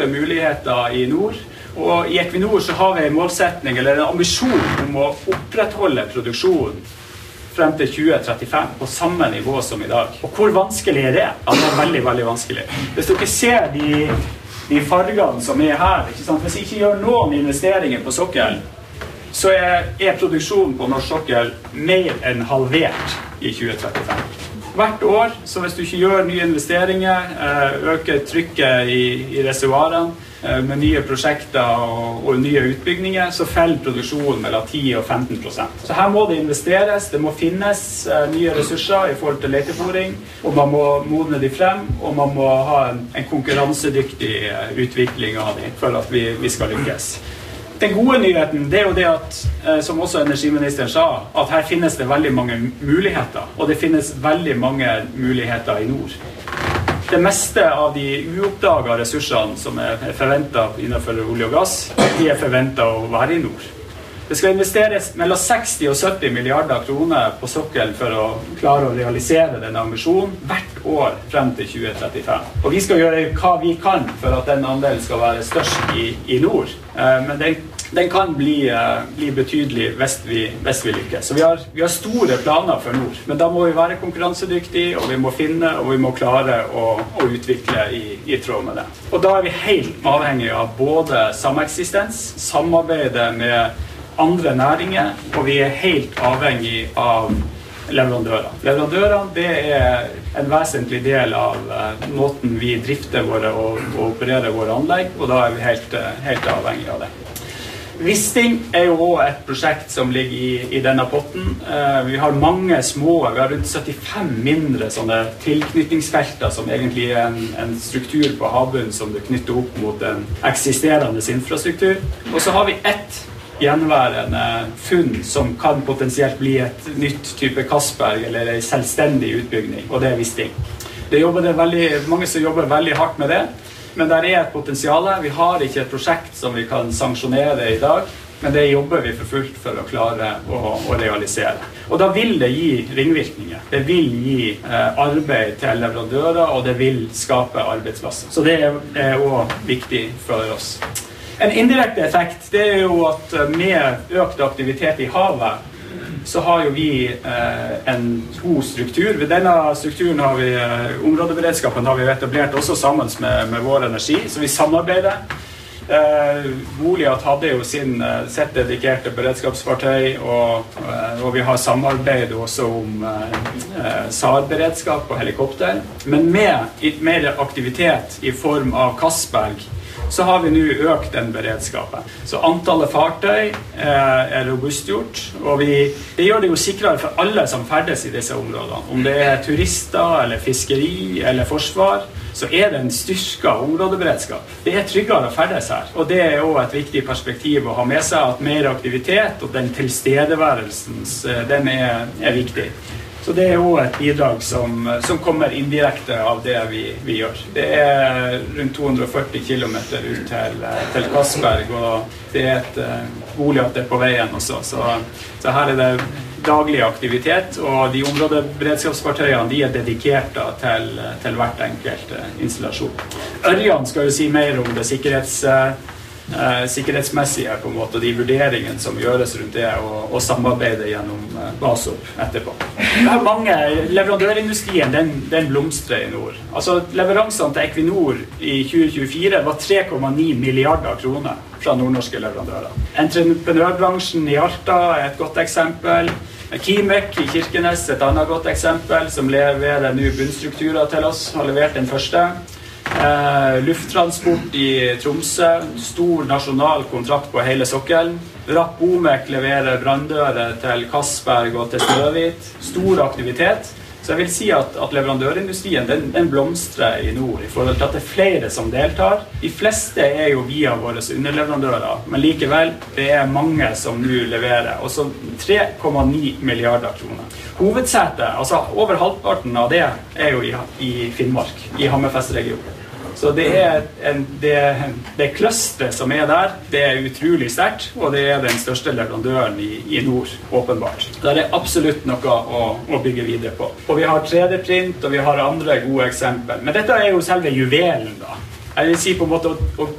muligheter i nord, og i Equinor så har vi en målsetning eller en ambisjon om å opprettholde produksjonen frem til 2035 på samme nivå som i dag. Og hvor vanskelig er det? Ja, det er veldig, veldig vanskelig. Hvis dere ser de fargene som er her, ikke sant? Hvis vi ikke gjør noen investeringer på sokkelen, så er produksjonen på norsk sokkel mer enn halvert i 2035. Hvert år, så hvis du ikke gjør nye investeringer, øker trykket i reservoarene, med nye prosjekter og nye utbygninger, så feller produksjonen mellom 10 og 15%. Så her må det investeres, det må finnes nye ressurser i forhold til letefòring, og man må modne de frem, og man må ha en konkurransedyktig utvikling av dem for at vi skal lykkes. Den gode nyheten, det er jo det at, som også energiministeren sa, at her finnes det veldig mange muligheter, og det finnes veldig mange muligheter i nord. Det meste av de uoppdagede ressursene som er forventet innenfor olje og gass, de er forventet å være i nord. Det skal investeres mellom 60 og 70 milliarder kroner på sokkelen for å klare å realisere denne ambisjonen hvert år frem til 2035. Og vi skal gjøre hva vi kan for at den andelen skal være størst i nord. Men den kan bli betydelig hvis vi lykkes. Så vi har store planer for nord, men da må vi være konkurransedyktige, og vi må finne, og vi må klare å utvikle i tråd med det. Og da er vi helt avhengige av både sameksistens, samarbeide med andre næringer, og vi er helt avhengig av leverandører. Leverandørene, det er en vesentlig del av måten vi drifter våre og opererer våre anlegg, og da er vi helt avhengig av det. Wisting er jo også et prosjekt som ligger i denne potten. Vi har mange små, vi har rundt 75 mindre sånne tilknytningsfelter som egentlig er en struktur på havbunnen som du knytter opp mot en eksisterende infrastruktur. Og så har vi ett gjenværende funn som kan potensielt bli et nytt type Castberg eller en selvstendig utbygging, og det er Wisting. Det er mange som jobber veldig hardt med det, men der er et potensial. Vi har ikke et prosjekt som vi kan sanksjonere i dag, men det jobber vi for fullt for å klare å realisere. Og da vil det gi ringvirkninger. Det vil gi arbeid til leverandører, og det vil skape arbeidsplasser. Så det er også viktig for oss. En indirekte effekt, det er jo at med økt aktivitet i havet, så har jo vi en god struktur. Ved denne strukturen har vi, områdeberedskapen har vi etablert også sammen med Vår Energi, så vi samarbeider. Goliat hadde jo sitt dedikerte beredskapsfartøy, og vi har samarbeid også om SAR-beredskap og helikopter. Men med mer aktivitet i form av Castberg, så har vi nå økt den beredskapen. Så antallet fartøy er robustgjort, og det gjør det jo sikrere for alle som ferdes i disse områdene. Om det er turister, eller fiskeri, eller forsvar, så er det en styrket områdeberedskap. Det er tryggere å ferdes her, og det er jo et viktig perspektiv å ha med seg at mer aktivitet og den tilstedeværelsen, den er viktig. Så det er jo et bidrag som kommer indirekte av det vi gjør. Det er rundt 240 kilometer ut til Castberg, og det er et Goliat på veien også. Så her er det daglig aktivitet, og de områdeberedskapsfartøyene de er dedikert til hvert enkelt installasjon. Ørjan skal jo si mer om det sikkerhetsmessige på en måte, de vurderingene som gjøres rundt det, og samarbeide gjennom BASOP etterpå. Det er mange, leverandørindustrien den blomstrer i nord. Altså leveransene til Equinor i 2024 var 3,9 milliarder kroner fra nordnorske leverandører. Entreprenørbransjen i Alta er et godt eksempel. Kimek i Kirkenes et annet godt eksempel, som leverer nå bunnstrukturer til oss, har levert den første. Lufttransport i Tromsø, stor nasjonal kontrakt på hele sokkelen. Rapp Omek leverer branndører til Castberg og til Snøhvit. Stor aktivitet. Så jeg vil si at leverandørindustrien den blomstrer i nord i forhold til at det er flere som deltar. De fleste er jo via våre underleverandører, men likevel det er mange som nå leverer. Og så 3,9 milliarder kroner. Hovedsetet, altså over halvparten av det er jo i Finnmark, i Hammerfest-regionen. Så det klusteret som er der, det er utrolig sterkt, og det er den største leverandøren i nord, åpenbart. Der er absolutt noe å bygge videre på. Og vi har 3D-print, og vi har andre gode eksempler. Men dette er jo selve juvelen da. Jeg vil si på en måte å